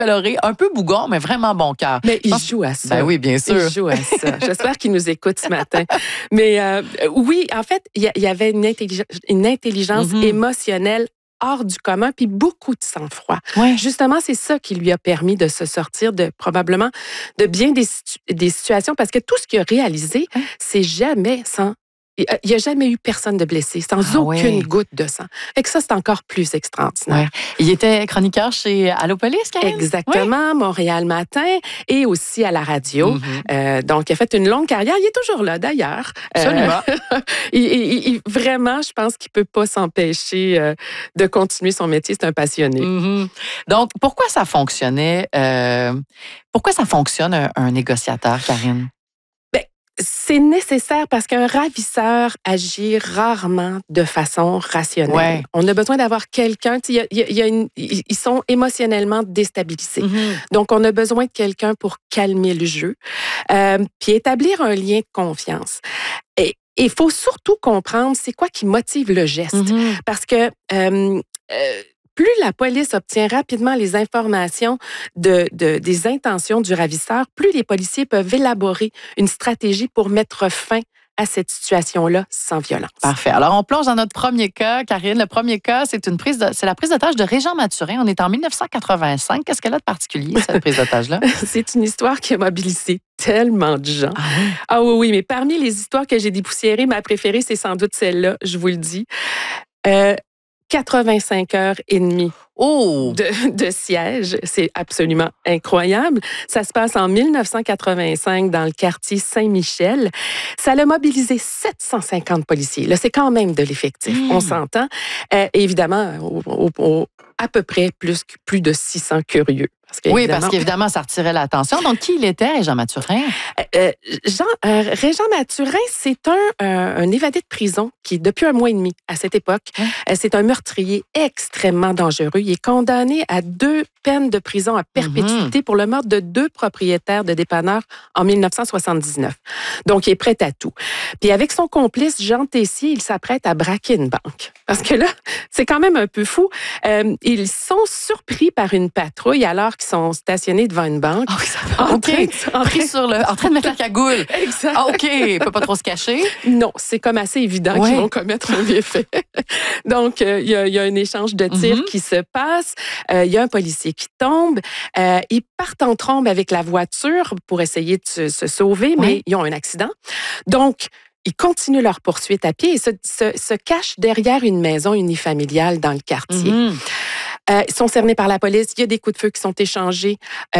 coloré, un peu bougon, mais vraiment bon cœur. Mais il joue à ça. Ben oui, bien sûr. Il joue à ça. J'espère qu'il nous écoute ce matin. Mais oui, en fait, il y avait une intelligence émotionnelle hors du commun, puis beaucoup de sang-froid. Ouais. Justement, c'est ça qui lui a permis de se sortir probablement de bien des situations, parce que tout ce qu'il a réalisé, c'est jamais sans... Il n'y a jamais eu personne de blessé, sans aucune goutte de sang. Fait que ça, c'est encore plus extraordinaire. Ouais. Il était chroniqueur chez Allopolis, Karine? Exactement, Montréal Matin et aussi à la radio. Donc, il a fait une longue carrière. Il est toujours là, d'ailleurs. Absolument. Vraiment, je pense qu'il ne peut pas s'empêcher de continuer son métier. C'est un passionné. Donc, pourquoi ça fonctionnait? Pourquoi ça fonctionne un négociateur, Karine? C'est nécessaire parce qu'un ravisseur agit rarement de façon rationnelle. Ouais. On a besoin d'avoir quelqu'un... Ils sont émotionnellement déstabilisés. Donc, on a besoin de quelqu'un pour calmer le jeu, puis établir un lien de confiance. Et il faut surtout comprendre c'est quoi qui motive le geste. Parce que... plus la police obtient rapidement les informations des intentions du ravisseur, plus les policiers peuvent élaborer une stratégie pour mettre fin à cette situation-là sans violence. Parfait. Alors, on plonge dans notre premier cas, Karine. Le premier cas, c'est la prise d'otage de Régent Mathurin. On est en 1985. Qu'est-ce qu'elle a de particulier, cette prise d'otage-là? C'est une histoire qui a mobilisé tellement de gens. Ah oui, mais parmi les histoires que j'ai dépoussiérées, ma préférée, c'est sans doute celle-là, je vous le dis. 85 heures et demie de siège. C'est absolument incroyable. Ça se passe en 1985 dans le quartier Saint-Michel. Ça a mobilisé 750 policiers. Là, c'est quand même de l'effectif, on s'entend. Évidemment, à peu près plus de 600 curieux. Parce qu'évidemment, ça retirait l'attention. Donc, qui il était, Régent Mathurin? Régent Mathurin, c'est un évadé de prison qui, depuis 1 mois et demi à cette époque, c'est un meurtrier extrêmement dangereux. Il est condamné à 2 peines de prison à perpétuité pour le meurtre de 2 propriétaires de dépanneurs en 1979. Donc, il est prêt à tout. Puis avec son complice, Jean Tessier, il s'apprête à braquer une banque. Parce que là, c'est quand même un peu fou. Ils sont surpris par une patrouille alors qu'ils sont stationnés devant une banque. En train de mettre la cagoule. Exact. OK, il ne peut pas trop se cacher. Non, c'est comme assez évident qu'ils vont commettre un méfait. Donc, il y a un échange de tirs qui se passe. Il y a un policier qui tombe. Ils partent en trombe avec la voiture pour essayer de se sauver, mais ils ont un accident. Donc, ils continuent leur poursuite à pied et se cachent derrière une maison unifamiliale dans le quartier. Ils sont cernés par la police. Il y a des coups de feu qui sont échangés.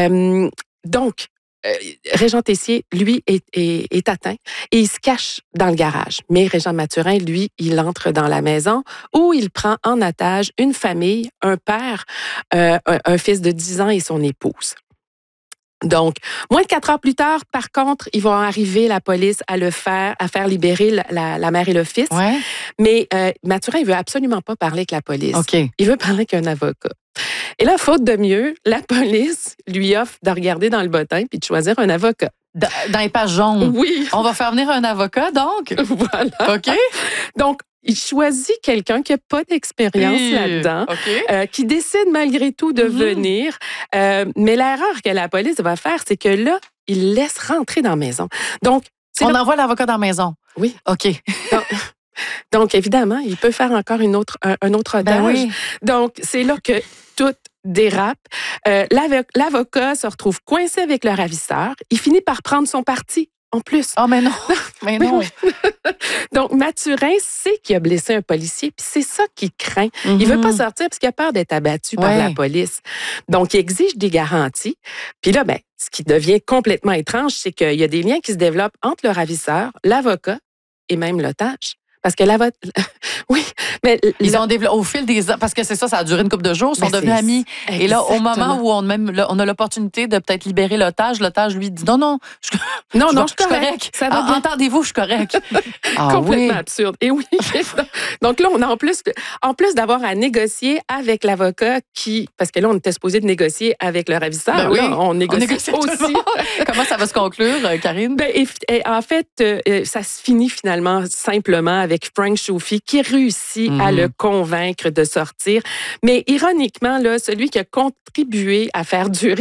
Donc, Régent Tessier, lui, est atteint et il se cache dans le garage. Mais Régent Mathurin, lui, il entre dans la maison où il prend en otage une famille, un père, un fils de 10 ans et son épouse. Donc, moins de 4 heures plus tard, par contre, ils vont arriver, la police, à faire libérer la mère et le fils. Mais Mathurin, il veut absolument pas parler avec la police. Il veut parler avec un avocat. Et là, faute de mieux, la police lui offre de regarder dans le bottin puis de choisir un avocat. Dans les pages jaunes? Oui. On va faire venir un avocat, donc? Voilà. OK. Donc, il choisit quelqu'un qui n'a pas d'expérience là-dedans, qui décide malgré tout de venir. Mais l'erreur que la police va faire, c'est que là, il laisse rentrer dans la maison. Donc, on envoie l'avocat dans la maison? Oui. OK. Donc, évidemment, il peut faire encore un autre otage. Donc, c'est là que tout dérape. L'avocat se retrouve coincé avec le ravisseur. Il finit par prendre son parti. En plus. Oh, mais non. Mais non. Donc, Mathurin sait qu'il a blessé un policier, puis c'est ça qu'il craint. Il veut pas sortir parce qu'il a peur d'être abattu par la police. Donc, il exige des garanties. Puis là, ce qui devient complètement étrange, c'est qu'il y a des liens qui se développent entre le ravisseur, l'avocat et même l'otage. Parce que oui, mais ils ont développé au fil des ans, parce que c'est ça a duré une couple de jours, ils sont devenus amis. Exactement. Et là, au moment où on a l'opportunité de peut-être libérer l'otage lui dit non, je suis correct. Ça va bien. Entendez-vous, je suis correct. Complètement absurde. Et oui. Donc là, on a en plus d'avoir à négocier avec l'avocat parce que là, on était supposé de négocier avec le ravisseur. Là, on négocie aussi. Comment ça va se conclure, Karine? En fait, ça se finit finalement simplement avec Frank Chauffy qui réussit à le convaincre de sortir. Mais ironiquement, là, celui qui a contribué à faire durer